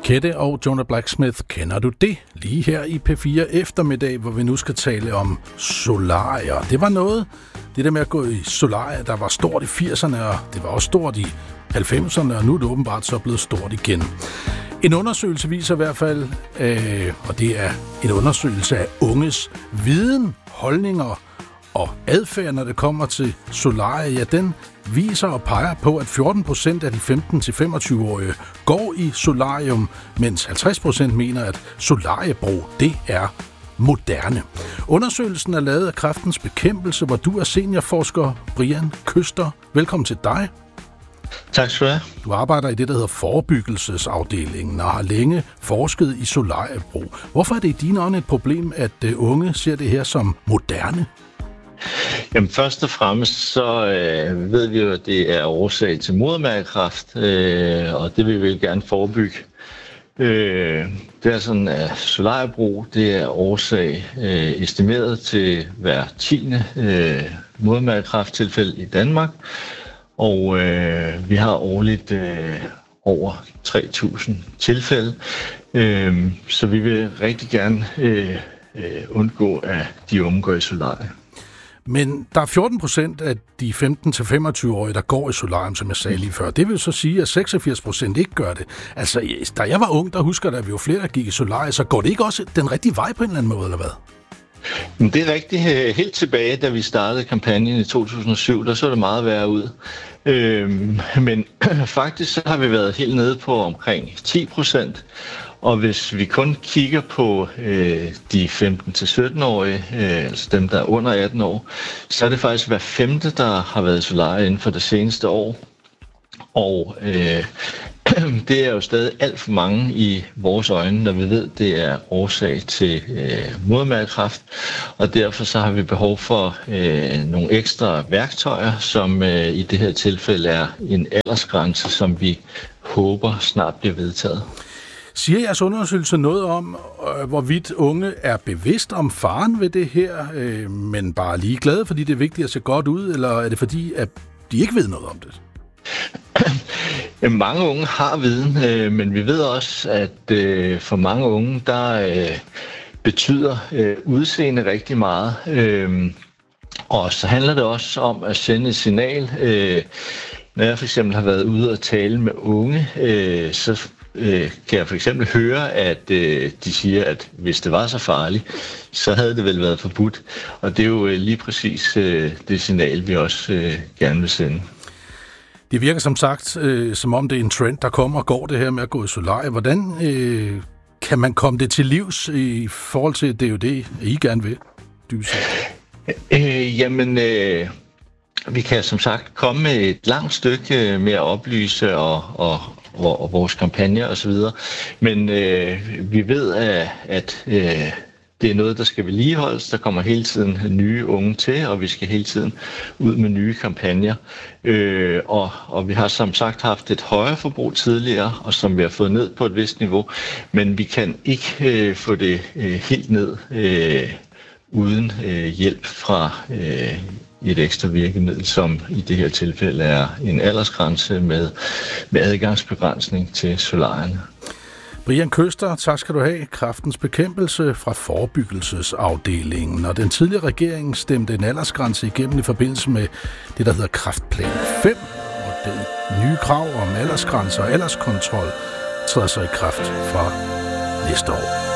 Kette og Jonah Blacksmith, kender du det? Lige her i P4 eftermiddag, hvor vi nu skal tale om solarier. Det var noget, det der med at gå i solarier, der var stort i 80'erne, og det var også stort i 90'erne, og nu er det åbenbart så blevet stort igen. En undersøgelse viser i hvert fald, og det er en undersøgelse af unges viden, holdninger og adfærd, når det kommer til solarier, ja, den viser og peger på, at 14% af de 15-25-årige går i solarium, mens 50% mener, at solariebrug, det er moderne. Undersøgelsen er lavet af Kræftens Bekæmpelse, hvor du er seniorforsker, Brian Køster. Velkommen til dig. Tak skal du have. Du arbejder i det, der hedder forebyggelsesafdelingen og har længe forsket i solariebrug. Hvorfor er det i dine øjne et problem, at unge ser det her som moderne? Jamen først og fremmest så ved vi jo, at det er årsag til modermærkekræft, og det vil vi gerne forebygge. Det er sådan, at solariebrug, det er årsag estimeret til hver 10. modermærkekræfttilfælde i Danmark, og vi har årligt over 3.000 tilfælde, så vi vil rigtig gerne undgå, at de unge går i solarie. Men der er 14% af de 15-25-årige, der går i solarium, som jeg sagde lige før. Det vil så sige, at 86% ikke gør det. Altså, da jeg var ung, der husker jeg, at vi var flere, der gik i solarium, så går det ikke også den rigtige vej på en eller anden måde, eller hvad? Det er rigtigt. Helt tilbage, da vi startede kampagnen i 2007, der så det meget værre ud. Men faktisk så har vi været helt nede på omkring 10%. Og hvis vi kun kigger på de 15-17-årige, altså dem, der er under 18 år, så er det faktisk hver femte, der har været i solarie inden for det seneste år. Og det er jo stadig alt for mange i vores øjne, når vi ved, at det er årsag til modermærkekræft. Og derfor så har vi behov for nogle ekstra værktøjer, som i det her tilfælde er en aldersgrænse, som vi håber snart bliver vedtaget. Siger jeres undersøgelse noget om, hvorvidt unge er bevidst om faren ved det her, men bare ligeglade, fordi det er vigtigt at se godt ud, eller er det fordi, at de ikke ved noget om det? Mange unge har viden, men vi ved også, at for mange unge, der betyder udseende rigtig meget. Og så handler det også om at sende et signal. Når jeg for eksempel har været ude og tale med unge, så kan jeg for eksempel høre, at de siger, at hvis det var så farligt, så havde det vel været forbudt. Og det er jo lige præcis det signal, vi også gerne vil sende. Det virker som sagt, som om det er en trend, der kommer og går, det her med at gå i solarie. Hvordan kan man komme det til livs i forhold til, det er jo det, I gerne vil, dyse? Vi kan som sagt komme med et langt stykke med at oplyse og vores kampagner osv. Men vi ved, at det er noget, der skal vedligeholdes. Der kommer hele tiden nye unge til, og vi skal hele tiden ud med nye kampagner. Og vi har som sagt haft et højere forbrug tidligere, og som vi har fået ned på et vist niveau. Men vi kan ikke få det helt ned uden hjælp fra et ekstra virkemiddel, som i det her tilfælde er en aldersgrænse med adgangsbegrænsning til solarierne. Brian Køster, tak skal du have. Kræftens Bekæmpelse fra forebyggelsesafdelingen. Og den tidligere regering stemte en aldersgrænse igennem i forbindelse med det, der hedder Kræftplan 5. Og det nye krav om aldersgrænse og alderskontrol træder så i kraft fra næste år.